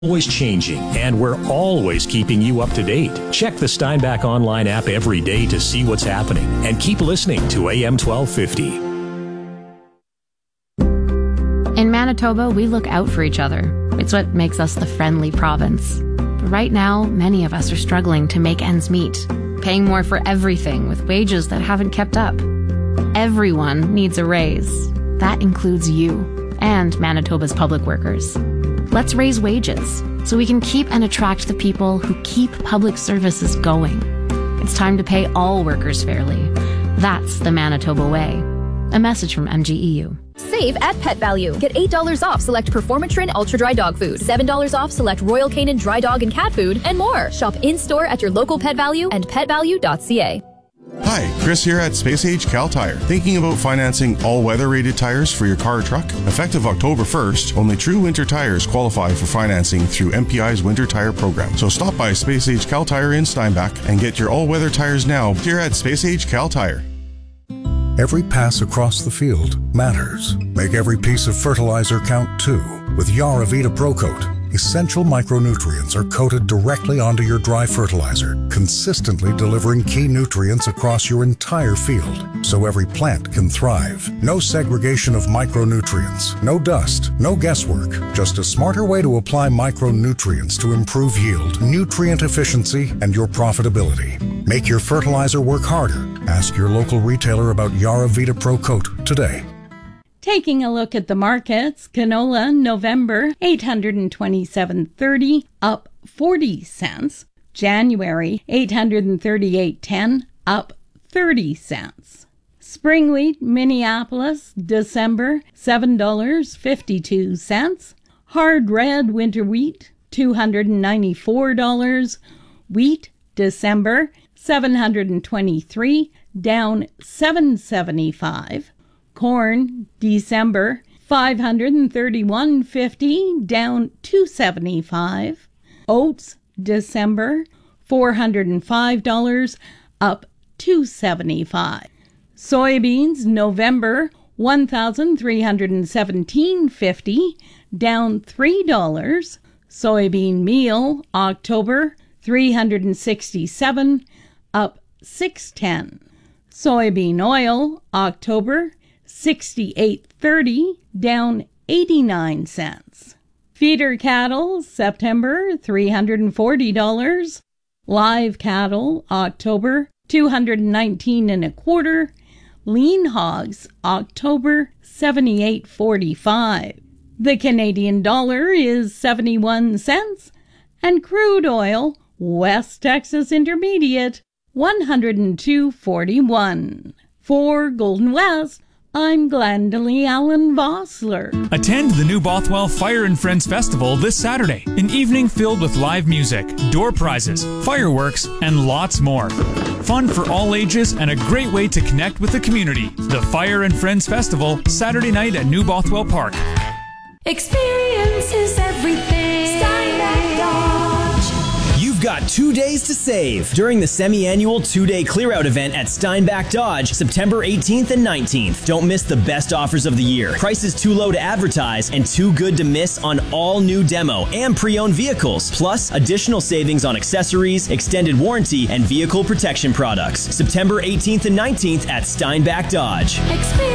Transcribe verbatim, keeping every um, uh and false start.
Always changing, and we're always keeping you up to date. Check the Steinbach Online app every day to see what's happening, and keep listening to A M twelve fifty. In Manitoba, we look out for each other. It's what makes us the friendly province. But right now, many of us are struggling to make ends meet, paying more for everything with wages that haven't kept up. Everyone needs a raise. That includes you and Manitoba's public workers. Let's raise wages so we can keep and attract the people who keep public services going. It's time to pay all workers fairly. That's the Manitoba way. A message from M G E U. Save at Pet Value. Get eight dollars off select Performatrin Ultra Dry Dog Food, seven dollars off select Royal Canin Dry Dog and Cat Food, and more. Shop in-store at your local Pet Value and pet value dot c a. Hi, Chris here at Space Age Cal Tire. Thinking about financing all-weather rated tires for your car or truck? Effective October first, only true winter tires qualify for financing through M P I's Winter Tire Program. So stop by Space Age Cal Tire in Steinbach and get your all-weather tires now here at Space Age Cal Tire. Every pass across the field matters. Make every piece of fertilizer count too. With Yaravita Pro Coat, essential micronutrients are coated directly onto your dry fertilizer, consistently delivering key nutrients across your entire field, so every plant can thrive. No segregation of micronutrients, no dust, no guesswork, just a smarter way to apply micronutrients to improve yield, nutrient efficiency, and your profitability. Make your fertilizer work harder. Ask your local retailer about Yaravita Pro Coat today. Taking a look at the markets, canola November eight hundred twenty-seven dollars and thirty cents up forty cents. January eight hundred thirty-eight dollars and ten cents up thirty cents. Spring wheat Minneapolis December seven dollars and fifty-two cents. Hard red winter wheat two hundred ninety-four dollars. Wheat December seven hundred twenty-three dollars down seven dollars and seventy-five cents. Corn, December, five hundred thirty-one dollars and fifty cents, down two dollars and seventy-five cents. Oats, December, four hundred five dollars, up two dollars and seventy-five cents. Soybeans, November, one thousand three hundred seventeen dollars and fifty cents, down three dollars. Soybean meal, October, three hundred sixty-seven dollars, up six dollars and ten cents. Soybean oil, October, sixty-eight thirty, down eighty-nine cents. Feeder cattle, September, three hundred forty dollars. Live cattle, October, two hundred nineteen and a quarter. Lean hogs, October, seventy-eight forty-five. The Canadian dollar is seventy-one cents, and crude oil, West Texas Intermediate, one hundred two forty-one. For Golden West, I'm Glendalee Allen Vossler. Attend the New Bothwell Fire and Friends Festival this Saturday. An evening filled with live music, door prizes, fireworks, and lots more. Fun for all ages and a great way to connect with the community. The Fire and Friends Festival, Saturday night at New Bothwell Park. Experience is everything. Steinbach Dodge. You've got two days to save during the semi-annual two-day clear-out event at Steinbach Dodge, September eighteenth and nineteenth. Don't miss the best offers of the year. Prices too low to advertise and too good to miss on all new demo and pre-owned vehicles. Plus, additional savings on accessories, extended warranty, and vehicle protection products. September eighteenth and nineteenth at Steinbach Dodge. Experience